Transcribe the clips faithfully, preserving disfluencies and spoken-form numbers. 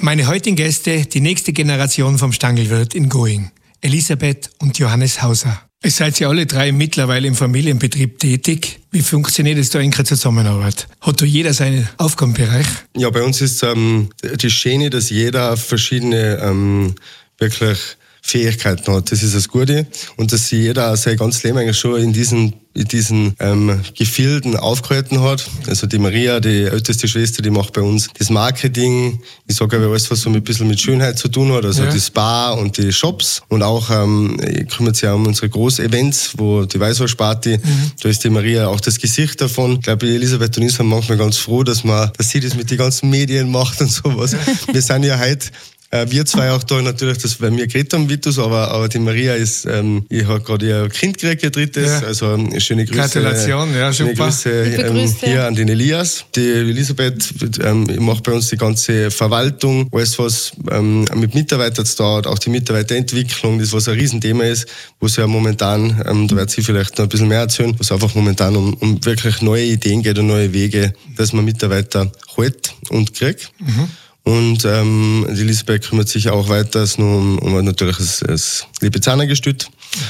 Meine heutigen Gäste, die nächste Generation vom Stangelwirt in Going. Elisabeth und Johannes Hauser. Es seid ihr alle drei mittlerweile im Familienbetrieb tätig. Wie funktioniert es da in der Zusammenarbeit? Hat da jeder seinen Aufgabenbereich? Ja, bei uns ist ähm, das Schöne, dass jeder verschiedene ähm, wirklich Fähigkeiten hat. Das ist das Gute. Und dass sich jeder sein ganzes Leben eigentlich schon in diesen, in diesen ähm, Gefilden aufgehalten hat. Also die Maria, die älteste Schwester, die macht bei uns das Marketing. Ich sage aber alles, was so ein bisschen mit Schönheit zu tun hat. Also ja. Das Spa und die Shops. Und auch ähm, kümmert sich auch um unsere Groß-Events, wo die Weißwurstparty, mhm. da ist die Maria auch das Gesicht davon. Ich glaube, Elisabeth und ich sind manchmal ganz froh, dass, man, dass sie das mit den ganzen Medien macht und sowas. Wir sind ja heute wir zwei auch da natürlich, das bei mir geredet haben, Vitus, aber, aber die Maria ist, ähm, ich habe gerade ihr Kind gekriegt, ihr drittes, ja. Also schöne Grüße. Gratulation, ja, schöne super. Grüße, ähm, hier an den Elias. Die Elisabeth ähm, macht bei uns die ganze Verwaltung, alles was ähm, mit Mitarbeitern zu tun hat, auch die Mitarbeiterentwicklung, das was ein Riesenthema ist, wo es ja momentan, ähm, da wird sie vielleicht noch ein bisschen mehr erzählen, wo es einfach momentan um, um wirklich neue Ideen geht und neue Wege, dass man Mitarbeiter hält und kriegt. Mhm. Und ähm, die Elisabeth kümmert sich auch weiter um, um natürlich das, das Lipizzaner-Gestüt.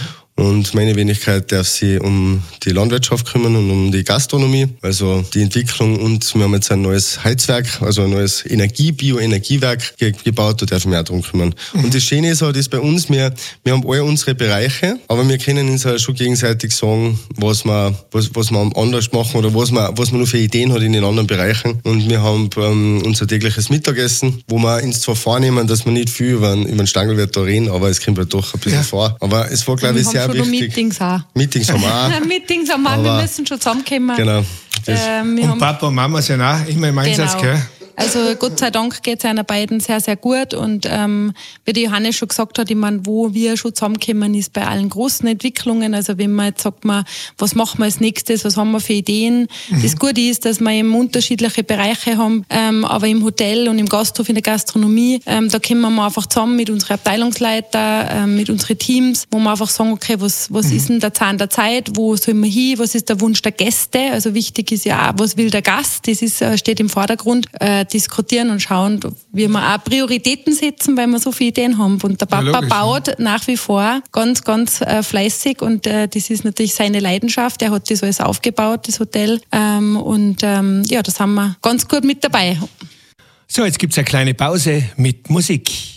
Und meine Wenigkeit darf sich um die Landwirtschaft kümmern und um die Gastronomie, also die Entwicklung. Und wir haben jetzt ein neues Heizwerk, also ein neues Energie, Bioenergiewerk ge- gebaut, da darf ich mich auch drum kümmern. Mhm. Und das Schöne ist halt, ist bei uns, wir, wir haben alle unsere Bereiche, aber wir können uns halt schon gegenseitig sagen, was wir, was, was wir anders machen oder was man, was man noch für Ideen hat in den anderen Bereichen. Und wir haben ähm, unser tägliches Mittagessen, wo wir uns zwar vornehmen, dass wir nicht viel über, über den Stangelwirt da reden, aber es kommt halt doch ein bisschen ja. vor. Aber es war, glaube ich, sehr wichtig. Meetings auch. Meetings haben wir auch. Meetings haben wir auch, wir müssen schon zusammenkommen. Genau. Ähm, und Papa und Mama sind auch immer im Einsatz, genau. Gell? Also Gott sei Dank geht es einer beiden sehr, sehr gut und ähm, wie die Johannes schon gesagt hat, ich meine, wo wir schon zusammenkommen, ist bei allen großen Entwicklungen, also wenn man jetzt sagt, man, was machen wir als nächstes, was haben wir für Ideen. Mhm. Das Gute ist, dass wir eben unterschiedliche Bereiche haben, ähm, aber im Hotel und im Gasthof, in der Gastronomie, ähm, da kommen wir einfach zusammen mit unseren Abteilungsleiter, ähm, mit unseren Teams, wo wir einfach sagen, okay, was, was mhm. ist denn der Zahn der Zeit, wo sollen wir hin, was ist der Wunsch der Gäste, also wichtig ist ja auch, was will der Gast, das ist, steht im Vordergrund, äh, diskutieren und schauen, wie wir auch Prioritäten setzen, weil wir so viele Ideen haben. Und der Papa ja, logisch, baut ja. nach wie vor ganz, ganz äh, fleißig und äh, das ist natürlich seine Leidenschaft. Er hat das alles aufgebaut, das Hotel. Ähm, und ähm, ja, das haben wir ganz gut mit dabei. So, jetzt gibt's eine kleine Pause mit Musik.